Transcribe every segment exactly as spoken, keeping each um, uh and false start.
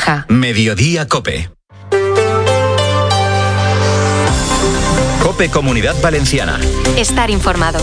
Rioja. Mediodía Cope. Cope Comunidad Valenciana. Estar informado.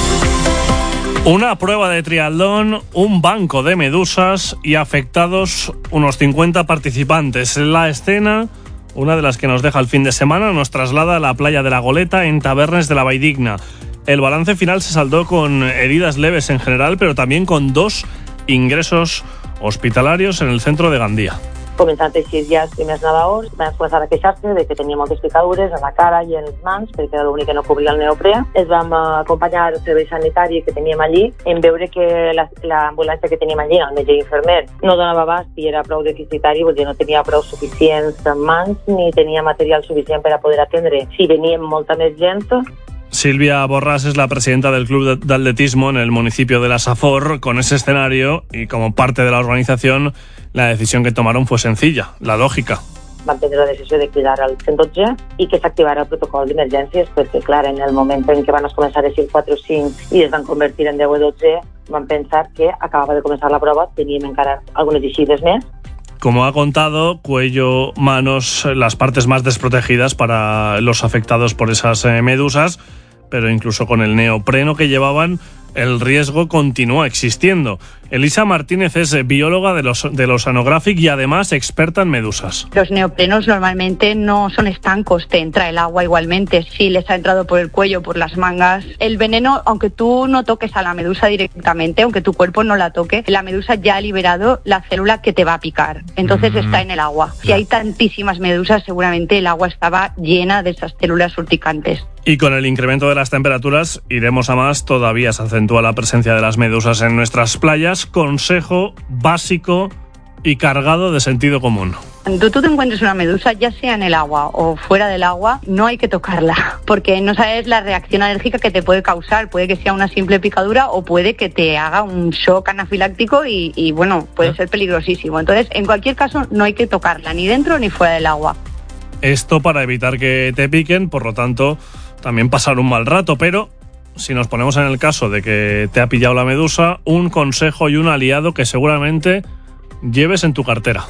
Una prueba de triatlón, un banco de medusas y afectados unos cincuenta participantes. La escena, una de las que nos deja el fin de semana, nos traslada a la playa de la Goleta en Tabernes de la Valldigna. El balance final se saldó con heridas leves en general, pero también con dos ingressos hospitalarios en el centro de Gandía. Començant així ja els primers nedadors van començar a queixar-se de que tenia moltes picadures a la cara i en les mans, perquè era l'únic que no cobria el neoprè. Es vam acompanyar el servei sanitari que teníem allí en veure que l'ambulància que teníem allí, el metge i infermer, no donava abast i era prou deficitari, vull dir, no tenia prou suficients mans ni tenia material suficient per a poder atendre. Si veníem molta més gent. Silvia Borràs es la presidenta del Club de Atletismo en el municipio de la Safor. Con ese escenario y como parte de la organización, la decisión que tomaron fue sencilla, la lògica. Van prendre la decisió de cridar al cent dotze i que s'activara el protocol d'emergències, perquè, clar, en el moment en què van començar a decir quatre o cinc i es van convertir en deu o dotze, van pensar que acabava de començar la prova, teníem encara algunes eixides més. Como ha contado, cuello, manos, las partes más desprotegidas para los afectados por esas eh, medusas, pero incluso con el neopreno que llevaban, el riesgo continúa existiendo. Elisa Martínez es bióloga de los del Oceanographic y además experta en medusas. Los neoprenos normalmente no son estancos, te entra el agua igualmente. Si les ha entrado por el cuello, por las mangas, el veneno, aunque tú no toques a la medusa directamente, aunque tu cuerpo no la toque, la medusa ya ha liberado la célula que te va a picar. Entonces mm. está en el agua. Si hay tantísimas medusas, seguramente el agua estaba llena de esas células urticantes. Y con el incremento de las temperaturas, iremos a más, todavía se acentúa la presencia de las medusas en nuestras playas. Consejo básico y cargado de sentido común. Cuando tú te encuentres una medusa, ya sea en el agua o fuera del agua, no hay que tocarla, porque no sabes la reacción alérgica que te puede causar. Puede que sea una simple picadura o puede que te haga un shock anafiláctico y, y bueno, puede ser peligrosísimo. Entonces, en cualquier caso, no hay que tocarla, ni dentro ni fuera del agua. Esto para evitar que te piquen, por lo tanto, también pasar un mal rato, pero si nos ponemos en el caso de que te ha pillado la medusa, un consejo y un aliado que seguramente lleves en tu cartera.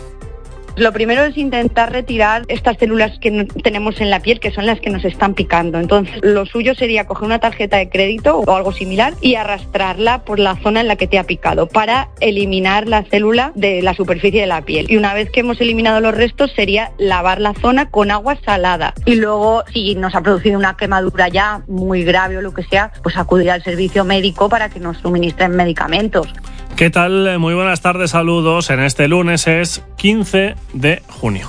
Lo primero es intentar retirar estas células que tenemos en la piel, que son las que nos están picando. Entonces, lo suyo sería coger una tarjeta de crédito o algo similar y arrastrarla por la zona en la que te ha picado para eliminar la célula de la superficie de la piel. Y una vez que hemos eliminado los restos, sería lavar la zona con agua salada. Y luego, si nos ha producido una quemadura ya muy grave o lo que sea, pues acudir al servicio médico para que nos suministren medicamentos. ¿Qué tal? Muy buenas tardes, saludos. En este lunes es quince de junio.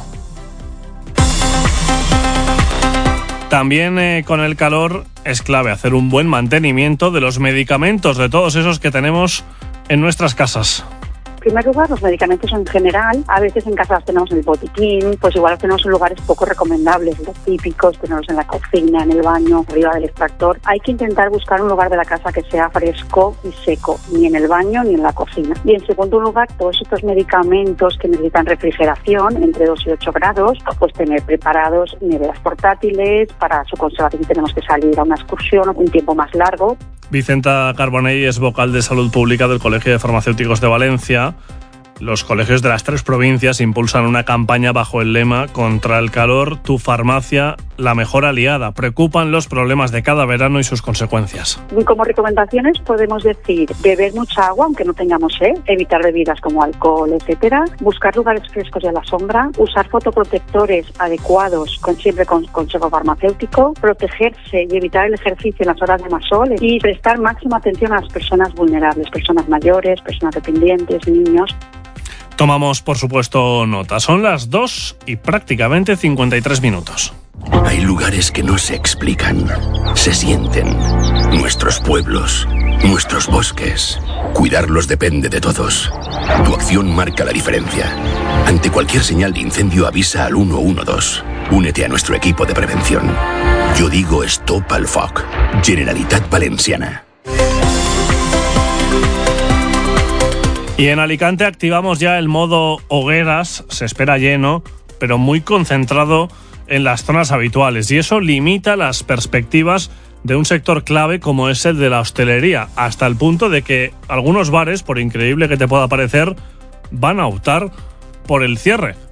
También eh, con el calor es clave hacer un buen mantenimiento de los medicamentos, de todos esos que tenemos en nuestras casas. En primer lugar, los medicamentos en general, a veces en casa los tenemos en el botiquín, pues igual los tenemos en lugares poco recomendables, los típicos, tenerlos en la cocina, en el baño, arriba del extractor. Hay que intentar buscar un lugar de la casa que sea fresco y seco, ni en el baño ni en la cocina. Y en segundo lugar, todos estos medicamentos que necesitan refrigeración, entre dos y ocho grados, pues tener preparados neveras portátiles, para su conservación tenemos que salir a una excursión un tiempo más largo. Vicenta Carbonell es vocal de Salud Pública del Colegio de Farmacéuticos de Valencia. Los colegios de las tres provincias impulsan una campaña bajo el lema Contra el calor, tu farmacia, la mejor aliada. Preocupan los problemas de cada verano y sus consecuencias. Como recomendaciones podemos decir beber mucha agua aunque no tengamos sed, evitar bebidas como alcohol, etcétera, buscar lugares frescos y a la sombra, usar fotoprotectores adecuados con, siempre con consejo farmacéutico, protegerse y evitar el ejercicio en las horas de más sol y prestar máxima atención a las personas vulnerables, personas mayores, personas dependientes, niños. Tomamos, por supuesto, nota. Son las dos y prácticamente cincuenta y tres minutos. Hay lugares que no se explican, se sienten. Nuestros pueblos, nuestros bosques. Cuidarlos depende de todos. Tu acción marca la diferencia. Ante cualquier señal de incendio, avisa al uno uno dos. Únete a nuestro equipo de prevención. Yo digo Stop al Foc. Generalitat Valenciana. Y en Alicante activamos ya el modo hogueras, se espera lleno, pero muy concentrado en las zonas habituales, y eso limita las perspectivas de un sector clave como es el de la hostelería, hasta el punto de que algunos bares, por increíble que te pueda parecer, van a optar por el cierre.